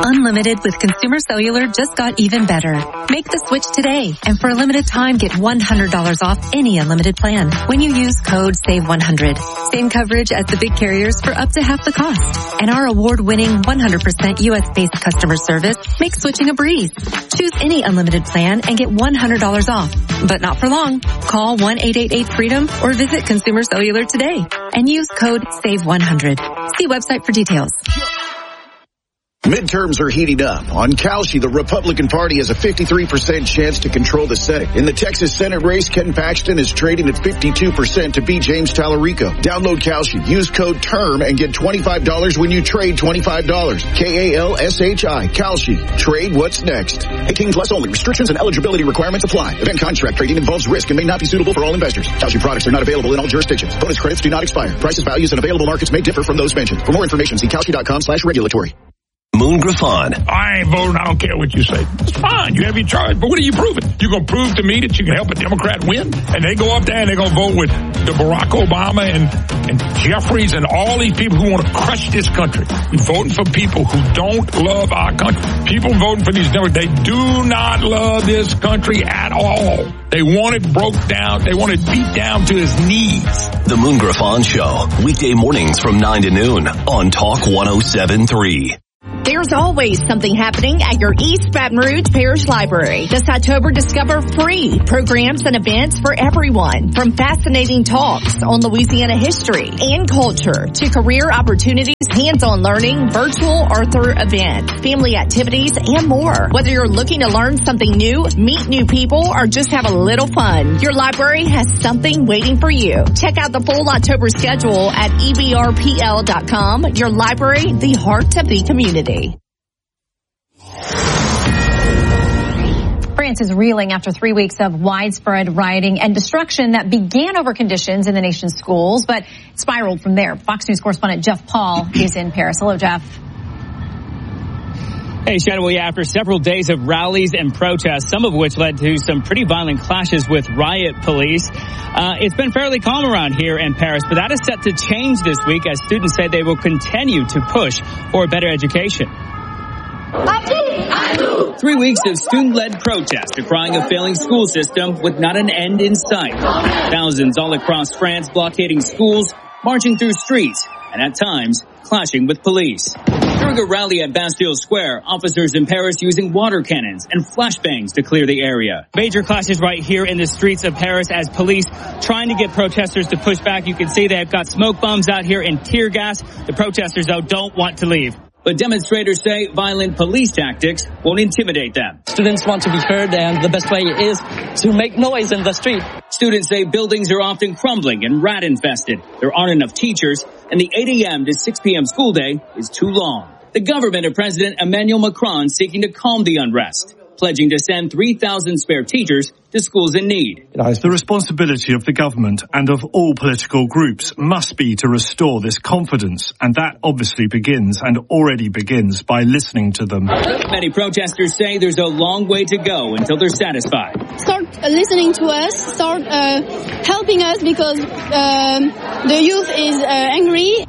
Unlimited with Consumer Cellular just got even better. Make the switch today, and for a limited time, get $100 off any unlimited plan when you use code SAVE100. Same coverage as the big carriers for up to half the cost. And our award-winning 100% U.S.-based customer service makes switching a breeze. Choose any unlimited plan and get $100 off, but not for long. Call 1-888-FREEDOM or visit Consumer Cellular today and use code SAVE100. See website for details. Midterms are heating up. On Kalshi, the Republican Party has a 53% chance to control the Senate. In the Texas Senate race, Ken Paxton is trading at 52% to beat James Tallarico. Download Kalshi. Use code TERM and get $25 when you trade $25. Kalshi. Kalshi. Trade what's next. 18 plus only. Restrictions and eligibility requirements apply. Event contract trading involves risk and may not be suitable for all investors. Kalshi products are not available in all jurisdictions. Bonus credits do not expire. Prices, values, and available markets may differ from those mentioned. For more information, see Kalshi.com/regulatory. Moon Griffon. I ain't voting. I don't care what you say. It's fine. You have your choice. But what are you proving? You're going to prove to me that you can help a Democrat win? And they go up there and they're going to vote with the Barack Obama and Jeffries and all these people who want to crush this country. You're voting for people who don't love our country. People voting for these Democrats, they do not love this country at all. They want it broke down. They want it beat down to his knees. The Moon Griffon Show. Weekday mornings from 9 to noon on Talk 107.3. There's always something happening at your East Baton Rouge Parish Library. This October, discover free programs and events for everyone. From fascinating talks on Louisiana history and culture to career opportunities, hands-on learning, virtual Arthur events, family activities, and more. Whether you're looking to learn something new, meet new people, or just have a little fun, your library has something waiting for you. Check out the full October schedule at ebrpl.com. Your library, the heart of the community. France is reeling after 3 weeks of widespread rioting and destruction that began over conditions in the nation's schools, but spiraled from there. Fox News correspondent Jeff Paul is in Paris. Hello, Jeff. Hey, Shannon. Well, yeah, after several days of rallies and protests, some of which led to some pretty violent clashes with riot police, it's been fairly calm around here in Paris, but that is set to change this week as students say they will continue to push for a better education. 3 weeks of student-led protests decrying a failing school system with not an end in sight. Thousands all across France blockading schools, marching through streets, and at times clashing with police. During a rally at Bastille Square, officers in Paris using water cannons and flashbangs to clear the area. Major clashes right here in the streets of Paris as police trying to get protesters to push back. You can see they've got smoke bombs out here and tear gas. The protesters, though, don't want to leave. But demonstrators say violent police tactics won't intimidate them. Students want to be heard, and the best way is to make noise in the street. Students say buildings are often crumbling and rat-infested. There aren't enough teachers, and the 8 a.m. to 6 p.m. school day is too long. The government of President Emmanuel Macron seeking to calm the unrest, pledging to send 3,000 spare teachers to schools in need. The responsibility of the government and of all political groups must be to restore this confidence, and that obviously begins and already begins by listening to them. Many protesters say there's a long way to go until they're satisfied. Start listening to us, start helping us because the youth is angry.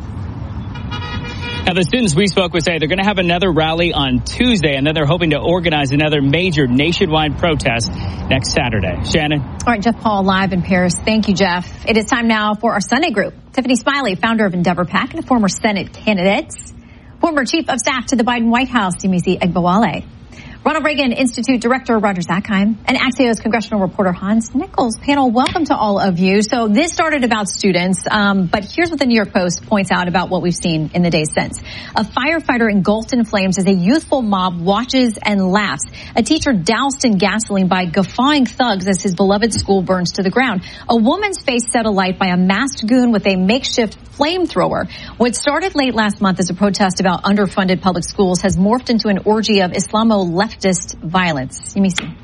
Now, the students we spoke with say they're going to have another rally on Tuesday, and then they're hoping to organize another major nationwide protest next Saturday. Shannon? All right, Jeff Paul live in Paris. Thank you, Jeff. It is time now for our Sunday group. Tiffany Smiley, founder of Endeavor PAC and a former Senate candidate. Former Chief of Staff to the Biden White House, Yemisi Egbowale. Ronald Reagan Institute Director Roger Zakheim, and Axios congressional reporter Hans Nichols. Panel, welcome to all of you. So this started about students, but here's what the New York Post points out about what we've seen in the days since. A firefighter engulfed in flames as a youthful mob watches and laughs. A teacher doused in gasoline by guffawing thugs as his beloved school burns to the ground. A woman's face set alight by a masked goon with a makeshift flamethrower. What started late last month as a protest about underfunded public schools has morphed into an orgy of Islamo-leftist violence. Yemisi.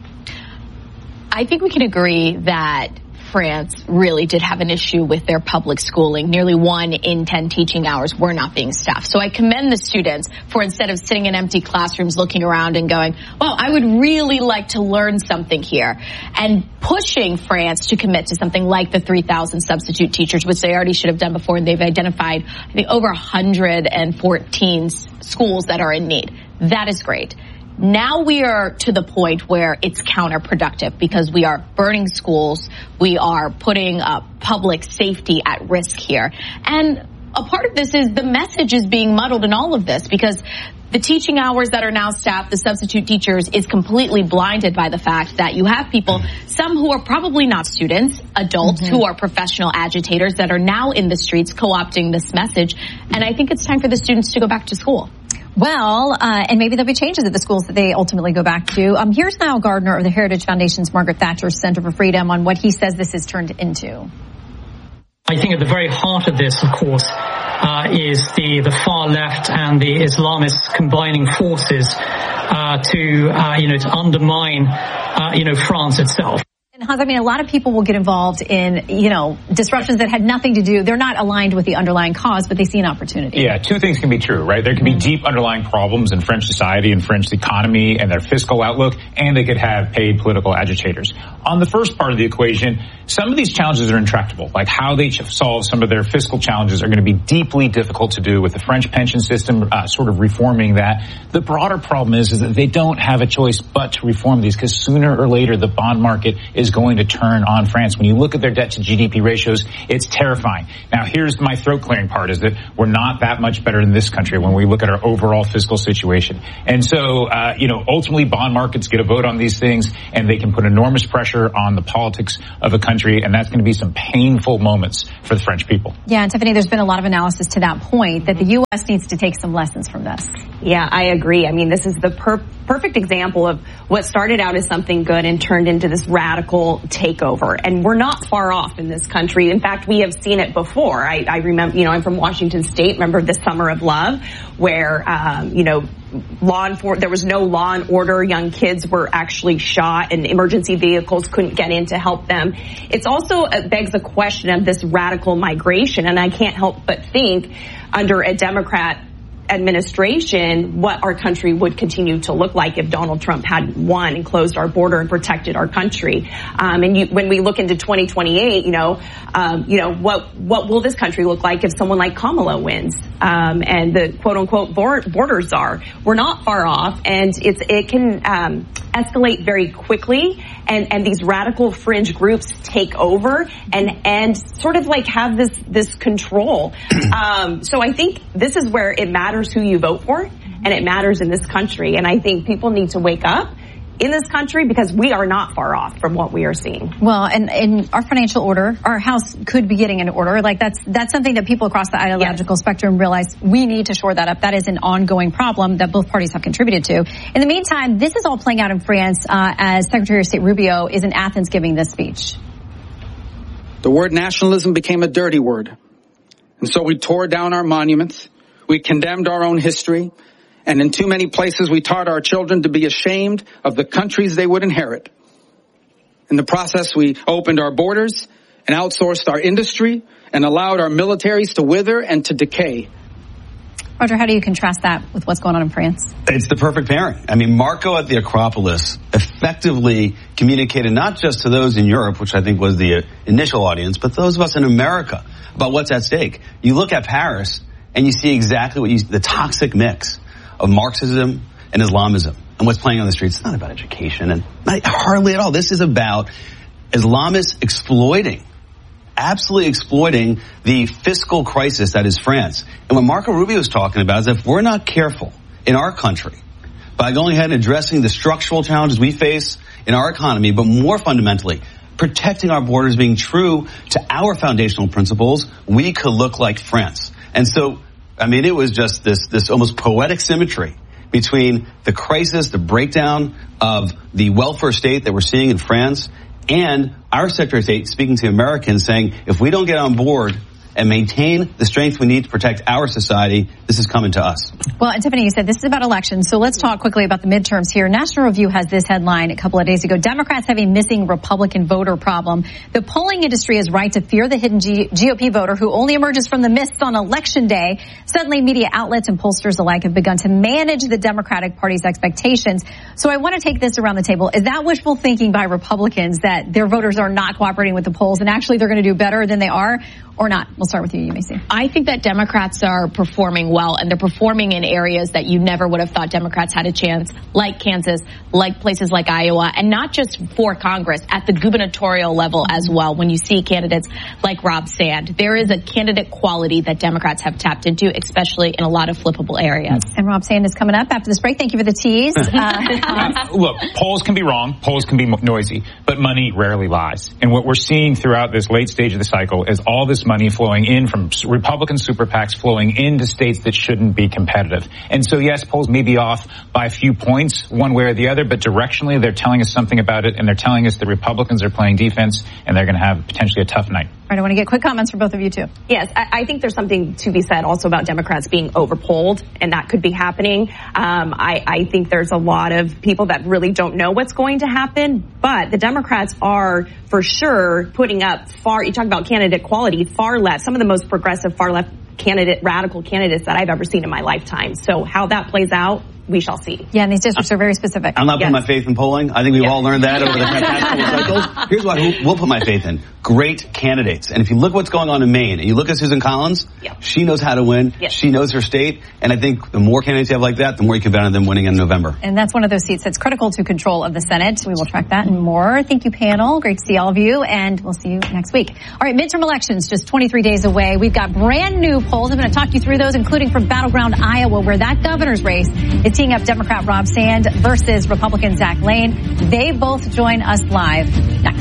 I think we can agree that France really did have an issue with their public schooling. Nearly 1 in 10 teaching hours were not being staffed. So I commend the students for, instead of sitting in empty classrooms looking around and going, well, I would really like to learn something here, and pushing France to commit to something like the 3,000 substitute teachers, which they already should have done before. And they've identified, I think, over 114 schools that are in need. That is great. Now we are to the point where it's counterproductive because we are burning schools. We are putting public safety at risk here. And a part of this is the message is being muddled in all of this because the teaching hours that are now staffed, the substitute teachers, is completely blinded by the fact that you have people, some who are probably not students, adults who are professional agitators that are now in the streets co-opting this message. And I think it's time for the students to go back to school. Well, and maybe there'll be changes at the schools that they ultimately go back to. Here's Niall Gardner of the Heritage Foundation's Margaret Thatcher Center for Freedom on what he says this has turned into. I think at the very heart of this, of course, is the far left and the Islamists combining forces to undermine, France itself. And Hans, I mean, a lot of people will get involved in, disruptions that had nothing to do. They're not aligned with the underlying cause, but they see an opportunity. Yeah, two things can be true, right? There can be deep underlying problems in French society and French economy and their fiscal outlook, and they could have paid political agitators. On the first part of the equation, some of these challenges are intractable, like how they solve some of their fiscal challenges are going to be deeply difficult to do with the French pension system, sort of reforming that. The broader problem is that they don't have a choice but to reform these because sooner or later the bond market is going to turn on France. When you look at their debt to GDP ratios, it's terrifying. Now, here's my throat clearing part is that we're not that much better in this country when we look at our overall fiscal situation. And so, ultimately bond markets get a vote on these things and they can put enormous pressure on the politics of a country. And that's going to be some painful moments for the French people. Yeah, and Tiffany, there's been a lot of analysis to that point that the U.S. needs to take some lessons from this. Yeah, I agree. I mean, this is the perfect example of what started out as something good and turned into this radical takeover. And we're not far off in this country. In fact, we have seen it before. I remember, I'm from Washington State. Remember the Summer of Love where, there was no law and order. Young kids were actually shot and emergency vehicles couldn't get in to help them. It's also begs the question of this radical migration. And I can't help but think under a Democrat administration what our country would continue to look like if Donald Trump had won and closed our border and protected our country. When we look into 2028, what will this country look like if someone like Kamala wins? And the quote unquote border czar. We're not far off, and it can escalate very quickly, and these radical fringe groups take over and sort of like have this control. So I think this is where it matters who you vote for, and it matters in this country. And I think people need to wake up in this country because we are not far off from what we are seeing. Well, and in our financial order, our house could be getting in order. Like that's something that people across the ideological spectrum realize we need to shore that up. That is an ongoing problem that both parties have contributed to. In the meantime, this is all playing out in France as Secretary of State Rubio is in Athens giving this speech. The word nationalism became a dirty word. And so we tore down our monuments. We condemned our own history. And in too many places, we taught our children to be ashamed of the countries they would inherit. In the process, we opened our borders and outsourced our industry and allowed our militaries to wither and to decay. Roger, how do you contrast that with what's going on in France? It's the perfect pairing. I mean, Marco at the Acropolis effectively communicated not just to those in Europe, which I think was the initial audience, but those of us in America about what's at stake. You look at Paris and you see exactly the toxic mix of Marxism and Islamism and what's playing on the streets. It's not about education and hardly at all. This is about Islamists absolutely exploiting the fiscal crisis that is France. And what Marco Rubio is talking about is if we're not careful in our country by going ahead and addressing the structural challenges we face in our economy, but more fundamentally, protecting our borders, being true to our foundational principles, we could look like France. And so, I mean, it was just this almost poetic symmetry between the crisis, the breakdown of the welfare state that we're seeing in France, and our Secretary of State speaking to Americans saying, if we don't get on board and maintain the strength we need to protect our society, this is coming to us. Well, and Tiffany, you said this is about elections, so let's talk quickly about the midterms here. National Review has this headline a couple of days ago. Democrats have a missing Republican voter problem. The polling industry is right to fear the hidden GOP voter who only emerges from the mists on Election Day. Suddenly, media outlets and pollsters alike have begun to manage the Democratic Party's expectations. So I want to take this around the table. Is that wishful thinking by Republicans that their voters are not cooperating with the polls and actually they're going to do better than they are? or not? We'll start with you, Macy. I think that Democrats are performing well, and they're performing in areas that you never would have thought Democrats had a chance, like Kansas, like places like Iowa, and not just for Congress, at the gubernatorial level as well. When you see candidates like Rob Sand, there is a candidate quality that Democrats have tapped into, especially in a lot of flippable areas. And Rob Sand is coming up after this break. Thank you for the tease. Look, polls can be wrong, polls can be noisy, but money rarely lies. And what we're seeing throughout this late stage of the cycle is all this money flowing in from Republican super PACs flowing into states that shouldn't be competitive. And so, yes, polls may be off by a few points one way or the other, but directionally they're telling us something about it, and they're telling us that Republicans are playing defense and they're going to have potentially a tough night. All right, I want to get quick comments from both of you, too. Yes, I think there's something to be said also about Democrats being overpolled, and that could be happening. I think there's a lot of people that really don't know what's going to happen, but the Democrats are for sure putting up you talk about candidate quality, far left, some of the most progressive far left radical candidates that I've ever seen in my lifetime. So how that plays out, we shall see. Yeah, and these districts are very specific. I'm not putting my faith in polling. I think we've all learned that over the past couple cycles. Here's what we'll put my faith in. Great candidates. And if you look what's going on in Maine, and you look at Susan Collins, she knows how to win. She knows her state. And I think the more candidates you have like that, the more you can bet on them winning in November. And that's one of those seats that's critical to control of the Senate. We will track that and more. Thank you, panel. Great to see all of you. And we'll see you next week. All right, midterm elections just 23 days away. We've got brand new polls. I'm going to talk you through those, including from battleground Iowa, where that governor's race is teeing up Democrat Rob Sand versus Republican Zach Lane. They both join us live next.